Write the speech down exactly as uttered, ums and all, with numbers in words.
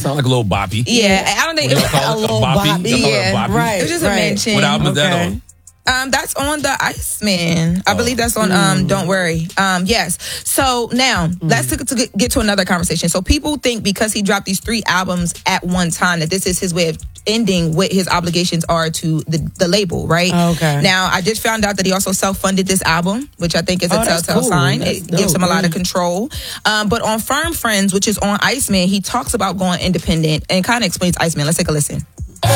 sound like a little boppy. Yeah, I don't think What it do was y'all call a it? little A boppy? boppy. Y'all call it a Yeah, boppy? right. It was just a right. mention. What album is that Okay. on? Um, that's on the Iceman. I believe that's on um Don't Worry. Um, yes. So now let's to, to get to another conversation. So people think because he dropped these three albums at one time that this is his way of ending what his obligations are to the, the label, right? Okay. Now I just found out that he also self-funded this album, which I think is a Oh, that's telltale cool. sign. That's It gives dope, him a lot yeah. of control. Um, but on Firm Friends, which is on Iceman, he talks about going independent and kind of explains Iceman. Let's take a listen.